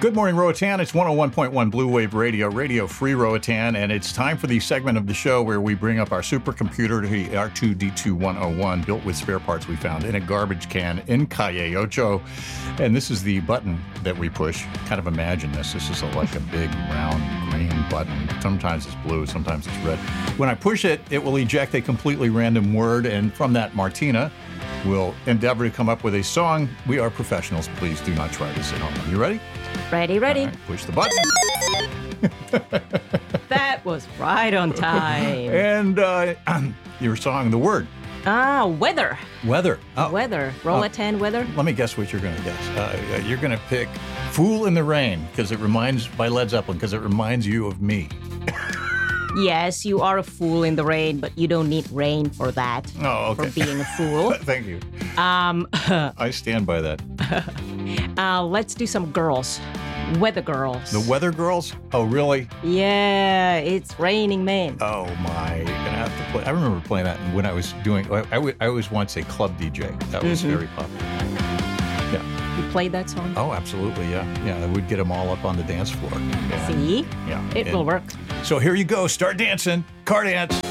Good morning, Roatan. It's 101.1 Blue Wave Radio, Radio Free Roatan, and it's time for the segment of the show where we bring up our supercomputer, the R2D2 built with spare parts we found in a garbage can in Calle Ocho. And this is the button that we push. Kind of imagine this. This is like a big, round, green button. Sometimes it's blue, sometimes it's red. When I push it, it will eject a completely random word, and from that, Martina will endeavor to come up with a song. We are professionals. Please do not try this at home. You ready? Ready. Right, push the button. That was right on time. And your song, the word. Weather. Weather. Oh. Weather. Roatan weather. Let me guess what you're going to guess. You're going to pick Fool in the Rain, by Led Zeppelin, because it reminds you of me. Yes, you are a fool in the rain, but you don't need rain for that. Oh, okay. For being a fool. Thank you. I stand by that. Let's do some girls. Weather girls. The Weather Girls? Oh, really? Yeah, it's raining men. Oh, my. You're going to have to play. I remember playing that when I was doing, I was once a club DJ. That was very popular. Yeah. You played that song? Oh, absolutely, yeah. Yeah, we'd get them all up on the dance floor. See? Yeah. It will work. So here you go. Start dancing. Car dance.